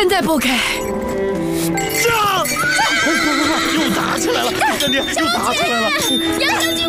现在不给。 驾！快快快！又打起来了！干爹又打起来了！ 杨将军。